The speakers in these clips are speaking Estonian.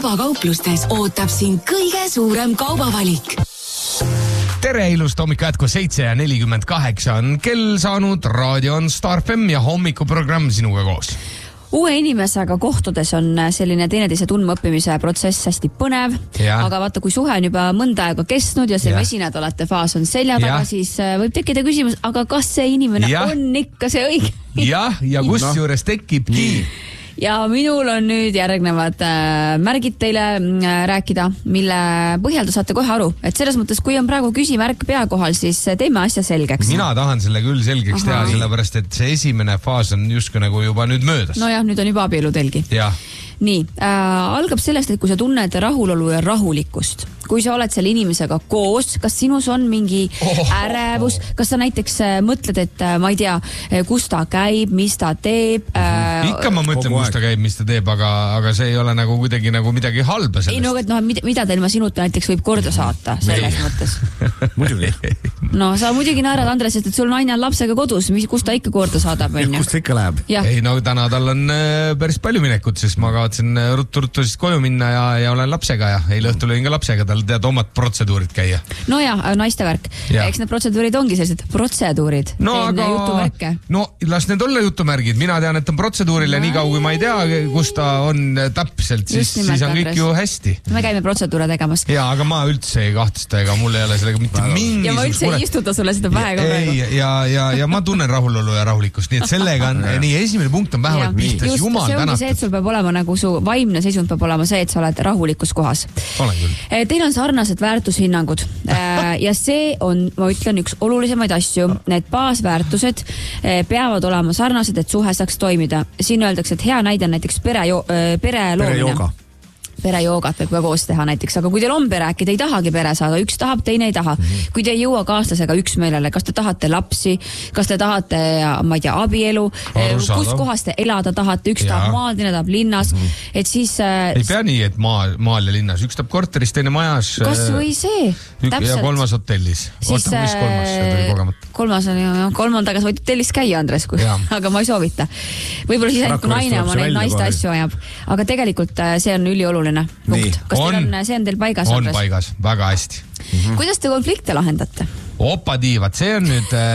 kaubakauplustes ootab sind kõige suurem kaubavalik. Tere, ilust hommik jätku 7:48 on kell saanud, raadio on Star FM ja hommikuprogramm sinuga koos. Uue inimesega kohtudes on selline teineteise tundmaõppimise protsess hästi põnev, aga vaata, kui suhe on juba mõnda aega kestnud ja see mesinädalate faas on selja taga, siis võib tekkida küsimus, aga kas see inimene on ikka see õige? Ja kus juures tekibki? Ja minul on nüüd järgnevad märgid teile rääkida, mille põhjal te saate kohe aru. Et selles mõttes, kui on praegu küsimärk pea kohal, siis teeme asja selgeks. Mina tahan selle küll selgeks teha, sellepärast, et see esimene faas on justkui nagu juba nüüd möödas. No jah, nüüd on juba abielutelgi. Nii, algab sellest, et kui sa tunned rahulolu ja rahulikkust, kui sa oled selle inimesega koos, kas sinus on mingi ärevus, kas sa näiteks mõtled, et ma ei tea, kus ta käib, mis ta teeb? Ikka ma mõtlen, kus ta käib, mis ta teeb, aga see ei ole nagu kuidagi nagu midagi halba sellest. Ei, no, et mida ta ilma sinuta näiteks võib korda saata selles mõttes? Muidugi. No, sa muidugi naerad, Andres, et sul naine on lapsega kodus, kus ta ikka korda saadab? Kus ta ikka läheb? Ei, no täna tal on päris palju minekut, sest ma kavatsen ruttu siis koju minna ja olen lapsega ja eile õhtul olin ka lapsega, tal tead omad protseduurid käia. No ja, naiste värk. Eks need protseduurid ongi sellised protseduurid. No las need olla jutumärgid. Mina tean, et on protseduurile nii kaua, kui ma ei tea, kus ta on täpselt, siis on kõik ju hästi. Me käime protseduure tegemas. Ja, aga ma üldse ei kahtlista, ega mul ei ole sellega mitte mingisugust. Ja ma üldse ei istuta sulle seda pähe ka praegu. Ja ma tunnen rahulolu ja rahulikkust, nii et sellega on nii esimene punkt on vähemalt pihtas, jumal tänatud. See ongi see, et sul peab olema nagu su vaimne seisund peab olema see, et sa oled rahulikus kohas. Olen küll. Teil on sarnased väärtushinnangud ja see on, ma ütlen, üks olulisemaid asju. Need baasväärtused peavad olema sarnased, et suhe saaks toimida. Siin öeldakse, et hea näide on näiteks pere loomine. Perejoogat võib ka koos teha näiteks, aga kui teil on pere, äkki te ei tahagi pere saada, üks tahab, teine ei taha. Kui te ei jõua kaaslasega üksmeelele, kas te tahate lapsi, kas te tahate, ma ei tea, abielu, kus kohas te elada tahate, üks tahab maal, teine tahab linnas, et siis... Ei pea nii, et maal ja linnas, üks tahab korteris, teine majas. Kas või see? Ja kolmas hotellis. Oota, mis kolmas? See tuli kogemata. Kolmandaga sa võid hotellis käia, Andres, aga ma ei soovita. Võib-olla siis ainult kui naine oma neid naiste asju ajab. Aga tegelikult see on ülioluline punkt. Kas see on teil paigas? On paigas, väga hästi. Kuidas te konflikte lahendate? Opadi, see on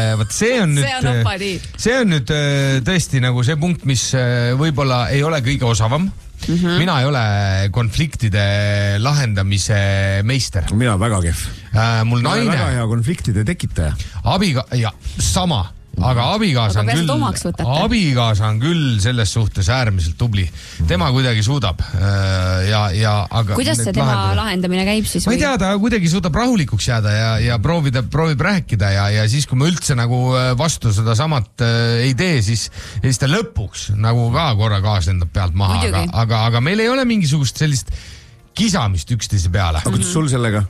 nüüd tõesti nagu see punkt, mis võib-olla ei ole kõige osavam. Mina ei ole konfliktide lahendamise meister. Mina väga kehv. Mul naine... Väga hea konfliktide tekitaja. Sama. Aga abikaasa on küll selles suhtes äärmiselt tubli. Tema kuidagi suudab. Kuidas see tema lahendamine käib siis? Ma ei tea, ta kuidagi suudab rahulikuks jääda ja proovib rääkida ja siis, kui ma üldse nagu vastu seda samat ei tee, siis ta lõpuks nagu ka korra gaas lendab pealt maha. Aga meil ei ole mingisugust sellist kisamist üksteise peale. Aga kuidas sul sellega?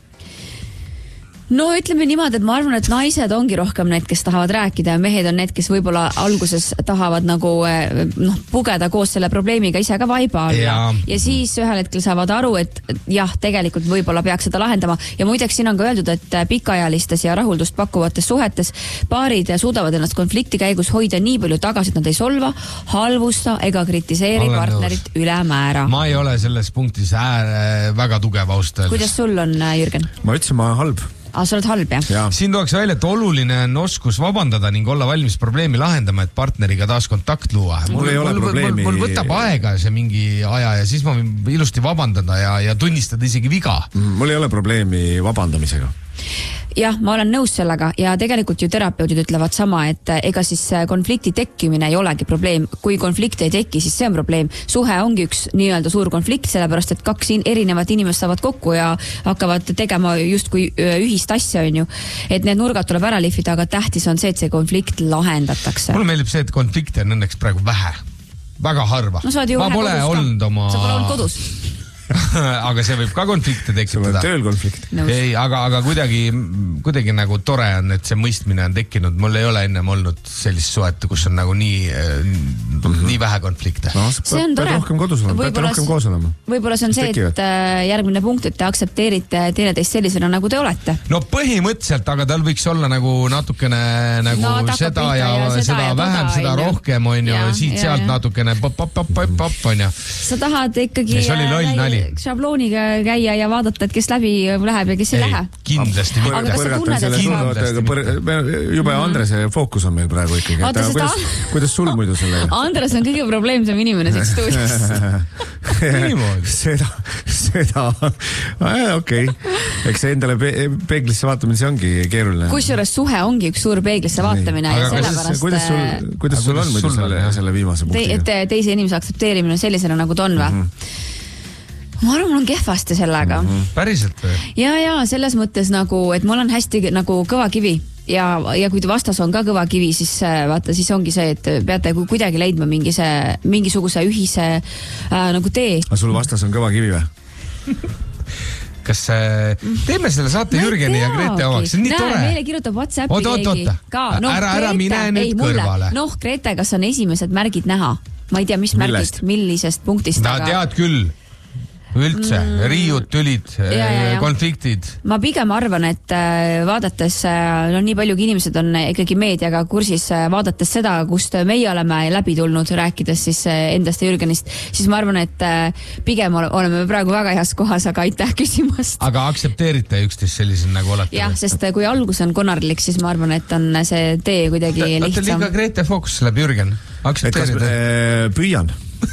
No ütleme niimoodi, et ma arvan, et naised ongi rohkem need, kes tahavad rääkida ja mehed on need, kes võib-olla alguses tahavad nagu pugeda koos selle probleemiga ise ka vaiba alla. Ja siis ühel hetkel saavad aru, et jah, tegelikult võib-olla peaks seda lahendama. Ja muideks siin on ka öeldud, et pikaajalistes ja rahuldust pakkuvates suhetes paarid suudavad ennast konflikti käigus hoida nii palju tagasi, et nad ei solva, halvusta ega kritiseeri partnerit ülemäära. Ma ei ole selles punktis väga tugev austajal. Kuidas sul on, Jürgen? Ma ütlesin, ma halb. Sa oled halb, jah? Siin tuuakse välja, et oluline on oskus vabandada ning olla valmis probleemi lahendama, et partneriga taas kontakt luua. Mul ei ole probleemi. Mul võtab aega see mingi aja ja siis ma võin ilusti vabandada ja tunnistada isegi viga. Mul ei ole probleemi vabandamisega. Jah, ma olen nõus sellega ja tegelikult ju terapeudid ütlevad sama, et ega siis konflikti tekkimine ei olegi probleem. Kui konflikti ei teki, siis see on probleem. Suhe ongi üks nii-öelda suur konflikt, sellepärast et kaks erinevat inimest saavad kokku ja hakkavad tegema justkui ühist asja, on ju. Et need nurgad tuleb ära lihvida, aga tähtis on see, et see konflikt lahendatakse. Mulle meeldib see, et konflikte on õnneks praegu vähe. Väga harva. No, ma pole olnud oma... Sa pole olnud kodus. aga see võib ka konflikte tekitada. Tööl konflikt. Ei, aga kuidagi nagu tore on, et see mõistmine on tekkinud. Mul ei ole ennem olnud sellist suhet, kus on nagu nii vähe konflikte. No, see on tore. Rohkem kodus olema, peate rohkem koos olema. Võib-olla see on see, et järgmine punkt, et te aktsepteerite teineteist sellisena, nagu te olete. No põhimõtteliselt, aga tal võiks olla nagu natukene nagu seda ja seda vähem, seda rohkem on ju, siit sealt natukene pop, on ju. Sa tahad ikkagi... See oli loll nali. šablooniga käia ja vaadata, et kes läbi läheb ja kes ei lähe. Kindlasti jube Andrese fookus on meil praegu ikkagi. Kuidas sul muidu sellega? Andres on kõige probleemsem inimene siin stuudios. Seda, okei. Eks see endale peeglisse vaatamine see ongi keeruline. Kusjuures suhe ongi üks suur peeglisse vaatamine. Kuidas sul on muidu selle viimase punktiga? Et teise inimese aktsepteerimine sellisena nagu ta on või? Ma arvan, mul on kehvasti sellega. Päriselt või? Ja selles mõttes nagu, et mul on hästi nagu kõva kivi ja kui vastas on ka kõva kivi, siis vaata, siis ongi see, et peate kuidagi leidma mingisuguse ühise nagu tee. Aga sul vastas on kõva kivi või? Kas teeme selle saate Jürgeni ja Grete omaks? See on nii tore. Meile kirjutab WhatsAppi keegi. Ära mine nüüd kõrvale. Grete, kas on esimesed märgid näha? Ma ei tea, mis märgid, millisest punktist. Ta tead küll. Üldse, riiud, tülid, konfliktid. Ma pigem arvan, et vaadates, nii paljugi inimesed on ikkagi meediaga kursis, vaadates seda, kust meie oleme läbi tulnud, rääkides siis endast ja Jürgenist, siis ma arvan, et pigem oleme praegu väga heas kohas, aga aitäh küsimast. Aga aktsepteerite üksteist sellisel nagu olete? Jah, sest kui algus on konarlik, siis ma arvan, et on see tee kuidagi lihtsam. Olete liiga Grete fookus läheb, Jürgen? Aktsepteerite? Püüan.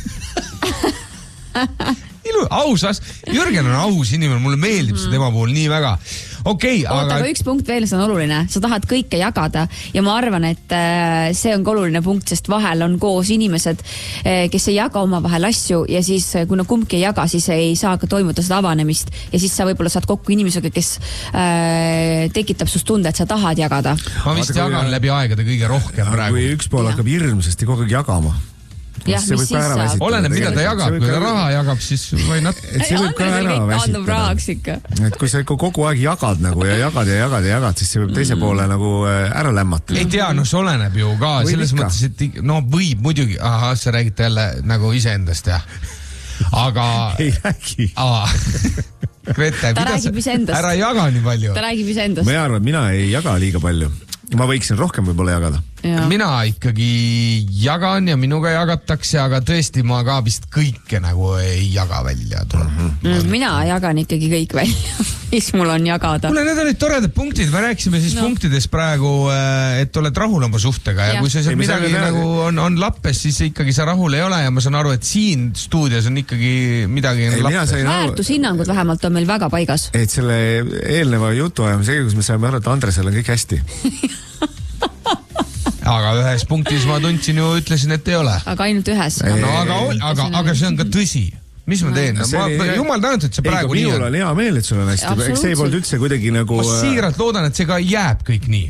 Ausas, Jürgen on aus inimene, mulle meeldib see tema puhul nii väga. Aga üks punkt veel, see on oluline. Sa tahad kõike jagada ja ma arvan, et see on ka oluline punkt, sest vahel on koos inimesed, kes ei jaga oma vahel asju ja siis, kui nad kumbki ei jaga, siis ei saa ka toimuda seda avanemist ja siis sa võib-olla saad kokku inimesega, kes tekitab sust tunde, et sa tahad jagada. Ma vist jagan läbi aegade kõige rohkem praegu. Kui üks pool hakkab hirmsasti kogu aeg jagama. Oleneb, mida ta jagab, kui ta raha jagab, siis või nad... See võib ka ära väsitada. Et kui sa kogu aeg jagad nagu ja jagad, siis see võib teise poole nagu ära lämmata. Ei tea, see oleneb ju ka, selles mõttes, et võib muidugi, sa räägite jälle nagu iseendast, jah. Aga... Ei räägi. Grete, ära jaga nii palju. Ta räägib iseendast. Ma arvan, mina ei jaga liiga palju. Ma võiksin rohkem võib-olla jagada. Mina ikkagi jagan ja minuga jagatakse, aga tõesti ma ka vist kõike nagu ei jaga välja. Mina jagan ikkagi kõik välja, mis mul on jagada. Kuule, need olid toredad punktid, me rääkisime siis punktides praegu, et oled rahul oma suhtega ja kui sa seal midagi nagu on lappes, siis ikkagi sa rahul ei ole ja ma saan aru, et siin stuudios on ikkagi midagi lappes. Väärtushinnangud vähemalt on meil väga paigas. Et selle eelneva jutu ajal, kus me saime aru, et Andresel on kõik hästi. Aga ühes punktis ma tundsin ju, ütlesin, et ei ole. Aga ainult ühes. Aga see on ka tõsi. Mis ma teen? Jumal tänud, et see praegu nii on. Minul on hea meel, et sul on hästi. Eks see ei polnud üldse kuidagi nagu... Ma siiralt loodan, et see ka jääb kõik nii.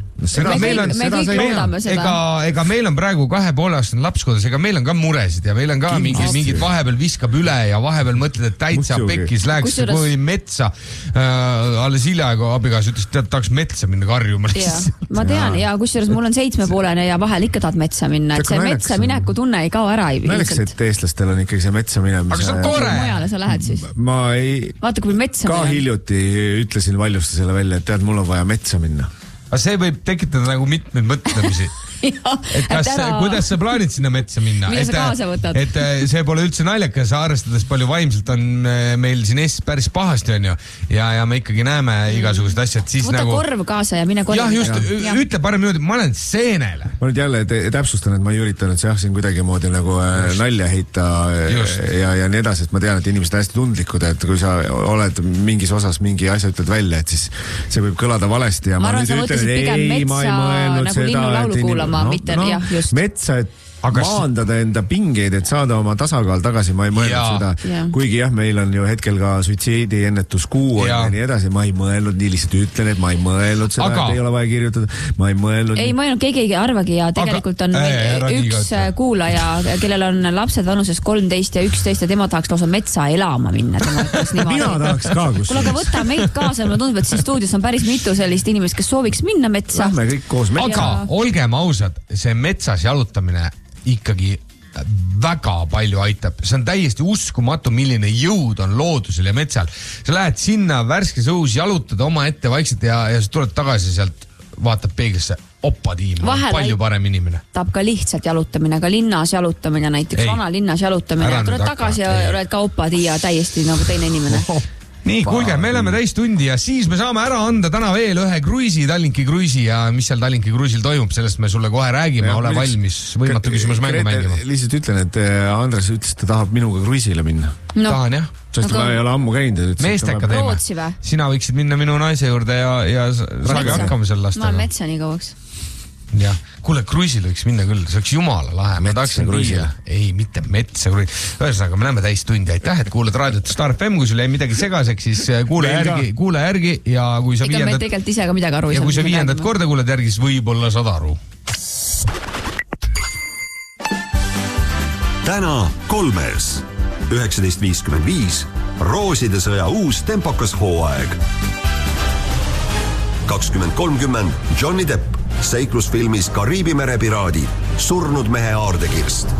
Me kõik loodame seda. Ega meil on praegu 2,5-aastane laps kodus, ega meil on ka muresid ja meil on ka mingid vahepeal viskab üle ja vahepeal mõtled, et täitsa pekkis läheks kui metsa. Alles hiljaaegu abigaas ütles, et tahaks metsa minna karjuma. Ma tean ja kusjuures mul on 7,5 ja vahel ikka tahad metsa minna, et see metsa mineku tunne ei kao ära. Naleks, et eestlastel on ikkagi see metsa minemise. Aga see on tore. Mujale sa lähed siis. Ma ei... Vaata, kui metsa ka hiljuti ütlesin Valjuste välja, et tead, mul on vaja metsa minna. Aga see võib tekitada nagu mitmeid mõtlemisi. Et kuidas sa plaanid sinna metsa minna? Mida sa kaasa võtad? Et see pole üldse naljakas, arvestades palju vaimselt on meil siin Eestis päris pahasti, on ju. Ja me ikkagi näeme igasugused asjad. Võta korv kaasa ja mine korv. Jah, just, ütle parem niimoodi, ma olen seenele. Ma nüüd jälle täpsustan, et ma ei üritanud siin kuidagi moodi nagu nalja heita ja nii edasi, et ma tean, et inimesed on hästi tundlikud, et kui sa oled mingis osas mingi asja ütled välja, et siis see võib kõlada valesti ja ma nüüd ütlen, et ei, ma ei mõelnud seda, metsa, et maandada enda pingeid, et saada oma tasakaal tagasi, ma ei mõelnud seda. Kuigi jah, meil on ju hetkel ka suitsiidi ennetuskuu ja nii edasi, ma ei mõelnud, nii lihtsalt ütlen, et ma ei mõelnud seda, et ei ole vaja kirjutada. Ma ei mõelnud. Ei mõelnud, keegi ei arvagi ja tegelikult on üks kuulaja, kellel on lapsed vanuses 13 ja 11 ja tema tahaks lausa metsa elama minna. Mina tahaks ka kus. Kuule, aga võta meid kaasa, ma tundub, et siin stuudios on päris mitu sellist inimest, kes sooviks minna metsa. Lähme kõik koos metsa. Aga olgem ausad, see metsas jalutamine ikkagi väga palju aitab. See on täiesti uskumatu, milline jõud on loodusel ja metsal. Sa lähed sinna värskes õhus, jalutad oma ette vaikselt ja sa tuled tagasi sealt, vaatab peeglisse. oppatiim, palju parem inimene. Tahab ka lihtsalt jalutamine, ka linnas jalutamine, näiteks vana linnas jalutamine. Tuled tagasi ja oled ka oppatiim ja täiesti nagu teine inimene. Nii, kuulge, me oleme täis tundi ja siis me saame ära anda täna veel ühe kruisi, Tallinki kruisi ja mis seal Tallinki kruisil toimub, sellest me sulle kohe räägime, ole valmis võimatu küsimus mängu mängima. Lihtsalt ütlen, et Andres ütles, et ta tahab minuga kruisile minna. Tahan, jah. Sest ma ei ole ammu käinud. Meesteka teeme. Sina võiksid minna minu naise juurde ja saagi hakkama seal lastega. Ma olen metsa nii kauaks. Jah, kuule, kruisil võiks minna küll, see oleks jumala lahe. Metsa kruisil? Ei, mitte metsa kruisil. Ühesõnaga, me näeme täis tundi. Aitäh, et kuuled raadiot Star FM, kui sul jäi midagi segaseks, siis kuule järgi ja kui sa me tegelikult ise ka midagi aru ja kui sa 5. korda kuuled järgi, siis võib-olla saad aru. Täna 3. 19.55 Rooside sõja uus tempokas hooaeg. 20.30 Johnny Depp seiklusfilmis Kariibi mere piraadid, surnud mehe aardekirst.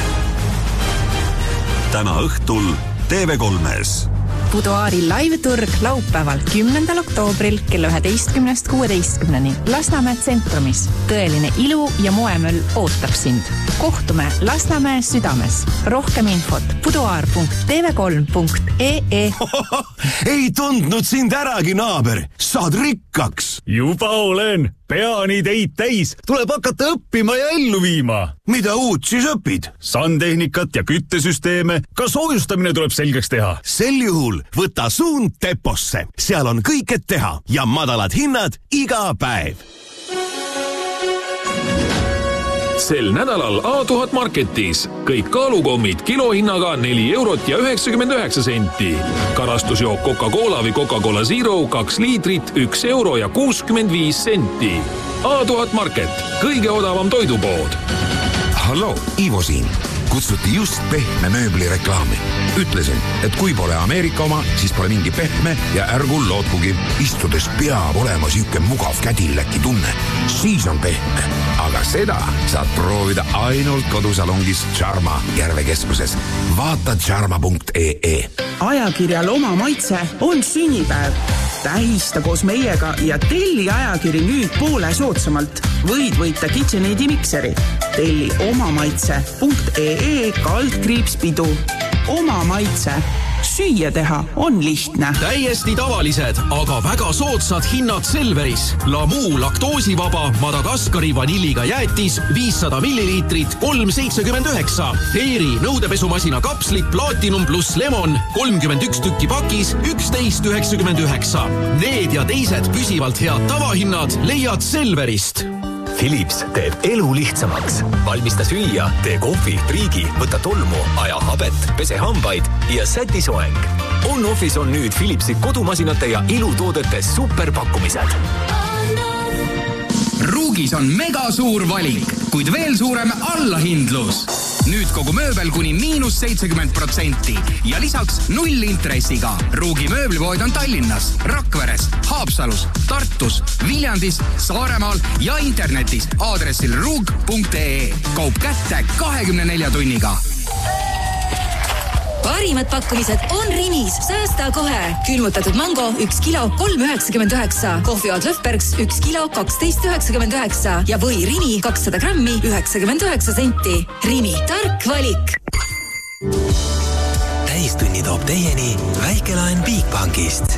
Täna õhtul TV3-s. Buduaari live-turg laupäeval 10. oktoobril kell 11.16 Lasnamäe tsentromis. Tõeline ilu ja moemöll ootab sind. Kohtume Lasnamäe südames. Rohkem infot buduaar.tv3.ee. Ei tundnud sind äragi, naaber. Saad rikkaks. Juba olen. Peani teid täis. Tuleb hakata õppima ja ellu viima. Mida uut siis õpid? Sandtehnikat ja küttesüsteeme. Ka soojustamine tuleb selgeks teha. Sel juhul võta suund Deposse. Seal on kõik, et teha ja madalad hinnad iga päev. Sel nädalal A1000 Marketis kõik kaalukommid kilohinnaga 4,99 €. Karastusjook Coca-Cola või Coca-Cola Zero 2 liitrit 1,65 €. A1000 Market, kõige odavam toidupood. Hallo, Ivo siin. Kutsuti just pehme mööbli reklaami. Ütlesin, et kui pole Ameerika oma, siis pole mingi pehme ja ärgu lootkugi. Istudes peab olema siuke mugav kädilläki tunne. Siis on pehme. Aga seda saad proovida ainult kodusalongis Charma Järvekeskuses. Vaata charma.ee. Ajakirjal Oma maitse on sünnipäev. Tähista koos meiega ja telli ajakiri nüüd poole soodsamalt. Võid võita KitchenAidi mikseri. Telli omamaitse.ee/pidu. Oma maitse. Süüa teha on lihtne. Täiesti tavalised, aga väga soodsad hinnad Selveris. Lamu laktoosivaba Madagaskari vanilliga jäätis 500 milliliitrit 3,79. Teeri nõudepesumasina kapslit Platinum plus Lemon 31 tükki pakis 11,99. Need ja teised püsivalt head tavahinnad leiad Selverist. Philips teeb elu lihtsamaks. Valmista süüa, tee kohvi, priigi, võta tolmu, aja habet, pese hambaid ja säti soeng. On-Office on nüüd Philipsi kodumasinate ja ilutoodete superpakkumised. Ruugis on mega suur valik, kuid veel suurem allahindlus. Nüüd kogu mööbel kuni -70% ja lisaks 0 intressiga. Ruugi mööblipood on Tallinnas, Rakveres, Haapsalus, Tartus, Viljandis, Saaremaal ja internetis aadressil ruug.ee. Kaup kätte 24 tunniga. Parimad pakkumised on Rimis. Säästa kohe. Külmutatud mango 1 kilo 3,99. Kohvioad Löfbergs 1 kilo 12,99. Ja või Rimi 200 grammi 99 senti. Rimi, tark valik. Täistunni toob teieni väikelaen Bigbankist.